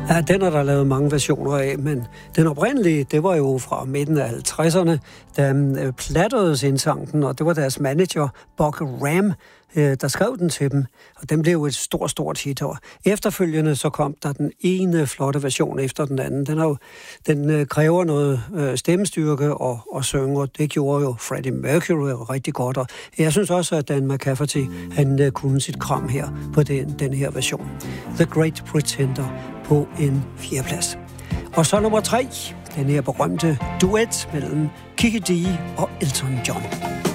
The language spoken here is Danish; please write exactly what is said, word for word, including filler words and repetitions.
Ja, den er der lavet mange versioner af, men den oprindelige, det var jo fra midten af halvtredserne, da Platters indsang den, og det var deres manager, Buck Ram, der skrev den til dem, og den blev et stort, stort hit. Og efterfølgende så kom der den ene flotte version efter den anden. Den, er jo, den kræver noget stemmestyrke og, og synge, og det gjorde jo Freddie Mercury rigtig godt. Og jeg synes også, at Dan McCafferty, han kunne sit kram her på den, den her version. The Great Pretender på en fjerdeplads. Og så nummer tre, den her berømte duet mellem Kiki Dee og Elton John.